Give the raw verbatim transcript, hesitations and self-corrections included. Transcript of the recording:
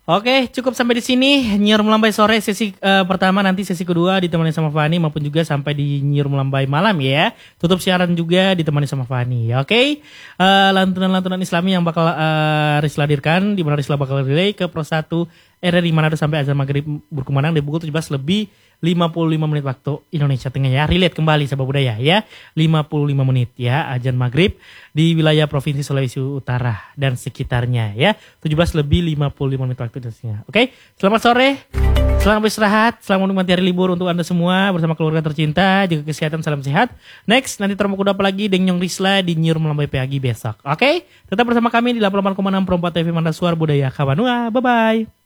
Oke, cukup sampai di sini Nyiar Melambai sore sesi uh, pertama, nanti sesi kedua ditemani sama Fani maupun juga sampai di Nyiar Melambai malam ya. Tutup siaran juga ditemani sama Fani. Oke, uh, lantunan-lantunan Islami yang bakal uh, Rizla hadirkan, di mana Rizla bakal relay ke Pro satu R R I Manado sampai azan maghrib berkumandang di pukul tujuh belas lebih lima puluh lima menit waktu Indonesia Tengah ya. Relate kembali sahabat budaya ya. lima puluh lima menit ya azan maghrib di wilayah Provinsi Sulawesi Utara dan sekitarnya ya. tujuh belas lebih lima puluh lima menit waktu Indonesia. Oke, selamat sore. Selamat beristirahat, selamat menikmati hari libur untuk Anda semua bersama keluarga tercinta, jaga kesehatan, salam sehat. Next, nanti terima kuda apa lagi Denyong Rizla di Nyiar Melambai P A G besok. Oke, tetap bersama kami di delapan puluh delapan koma enam Pro empat T V Manda Suara Budaya Kabanua. Bye bye.